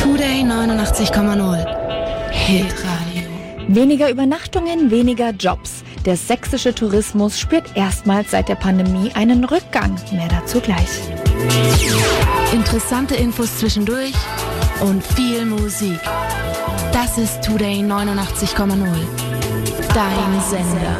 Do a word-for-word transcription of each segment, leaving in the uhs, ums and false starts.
Today neunundachtzig Komma null. Hitradio. Weniger Übernachtungen, weniger Jobs. Der sächsische Tourismus spürt erstmals seit der Pandemie einen Rückgang. Mehr dazu gleich. Interessante Infos zwischendurch und viel Musik. Das ist Today neunundachtzig Komma null. Dein Sender.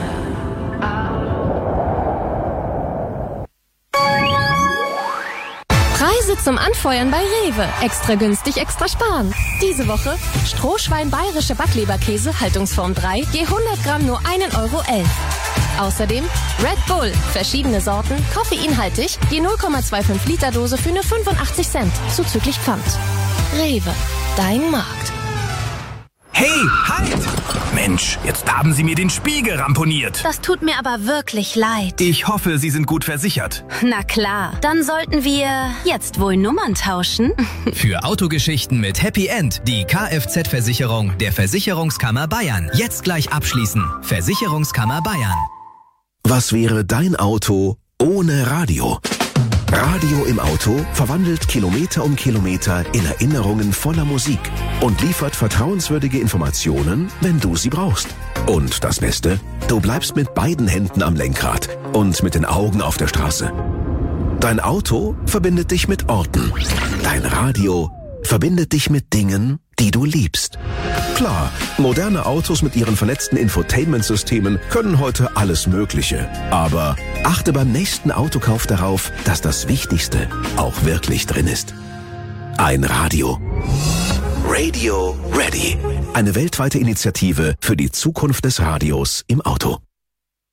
Preise zum Anfeuern bei Rewe. Extra günstig, extra sparen. Diese Woche Strohschwein bayerische Backleberkäse, Haltungsform drei, je hundert Gramm nur ein Euro elf. Außerdem Red Bull, verschiedene Sorten, koffeinhaltig, je null Komma fünfundzwanzig Liter Dose für nur fünfundachtzig Cent, zuzüglich Pfand. Rewe, dein Markt. Hey, halt! Mensch, jetzt haben Sie mir den Spiegel ramponiert. Das tut mir aber wirklich leid. Ich hoffe, Sie sind gut versichert. Na klar, dann sollten wir jetzt wohl Nummern tauschen. Für Autogeschichten mit Happy End die Kfz-Versicherung der Versicherungskammer Bayern. Jetzt gleich abschließen. Versicherungskammer Bayern. Was wäre dein Auto ohne Radio? Radio im Auto verwandelt Kilometer um Kilometer in Erinnerungen voller Musik und liefert vertrauenswürdige Informationen, wenn du sie brauchst. Und das Beste? Du bleibst mit beiden Händen am Lenkrad und mit den Augen auf der Straße. Dein Auto verbindet dich mit Orten. Dein Radio verbindet dich mit Dingen, die du liebst. Klar, moderne Autos mit ihren vernetzten Infotainment-Systemen können heute alles Mögliche. Aber achte beim nächsten Autokauf darauf, dass das Wichtigste auch wirklich drin ist. Ein Radio. Radio Ready. Eine weltweite Initiative für die Zukunft des Radios im Auto.